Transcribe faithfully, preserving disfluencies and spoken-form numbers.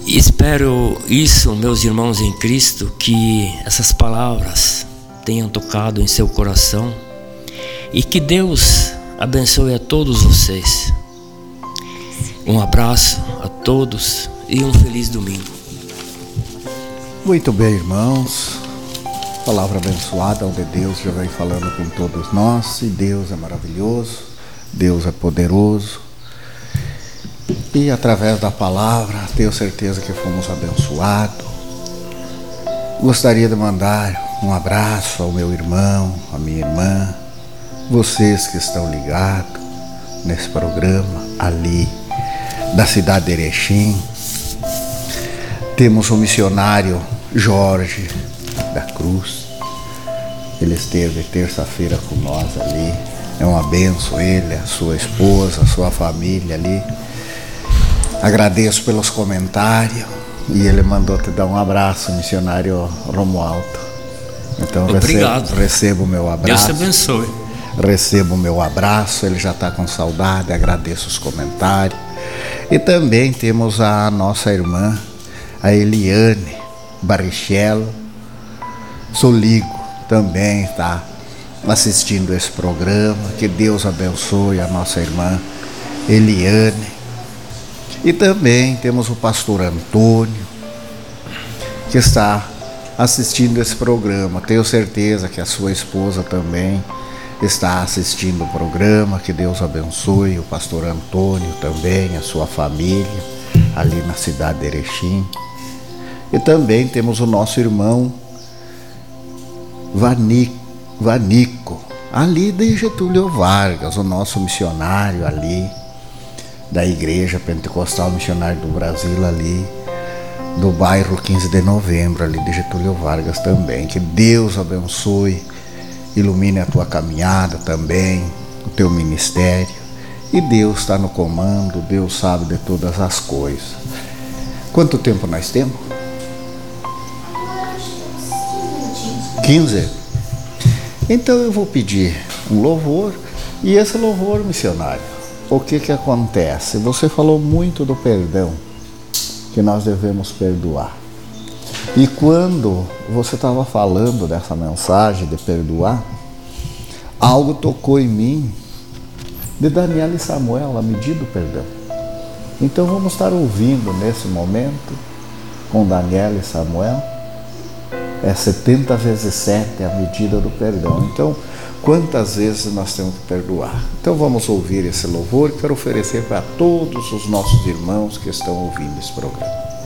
Espero isso, meus irmãos em Cristo, que essas palavras tenham tocado em seu coração e que Deus abençoe a todos vocês. Um abraço a todos e um feliz domingo. Muito bem, irmãos. Palavra abençoada, onde Deus já vem falando com todos nós. E Deus é maravilhoso, Deus é poderoso. E através da palavra, tenho certeza que fomos abençoados. Gostaria de mandar um abraço ao meu irmão, à minha irmã, vocês que estão ligados nesse programa ali da cidade de Erechim. Temos o missionário Jorge da Cruz. Ele esteve terça-feira com nós ali. É uma bênção ele, a sua esposa, a sua família ali. Agradeço pelos comentários. E ele mandou te dar um abraço, missionário Romualdo. Então obrigado. Recebo o meu abraço. Deus te abençoe. Recebo o meu abraço. Ele já está com saudade. Agradeço os comentários. E também temos a nossa irmã, a Eliane Barrichello Soligo, também está assistindo esse programa. Que Deus abençoe a nossa irmã Eliane. E também temos o pastor Antônio, que está assistindo esse programa. Tenho certeza que a sua esposa também está assistindo o programa. Que Deus abençoe o pastor Antônio também, a sua família, ali na cidade de Erechim. E também temos o nosso irmão Vanico, Vanico ali de Getúlio Vargas, o nosso missionário ali da Igreja Pentecostal Missionário do Brasil, ali do bairro quinze de novembro, ali de Getúlio Vargas também. Que Deus abençoe, ilumine a tua caminhada também, o teu ministério. E Deus está no comando, Deus sabe de todas as coisas. Quanto tempo nós temos? quinze? Então eu vou pedir um louvor. E esse louvor, missionário, o que que acontece? Você falou muito do perdão, que nós devemos perdoar. E quando você estava falando dessa mensagem de perdoar, algo tocou em mim de Daniela e Samuel, a medida do perdão. Então vamos estar ouvindo nesse momento com Daniela e Samuel, é setenta vezes sete a medida do perdão. Então, quantas vezes nós temos que perdoar? Então vamos ouvir esse louvor que quero oferecer para todos os nossos irmãos que estão ouvindo esse programa.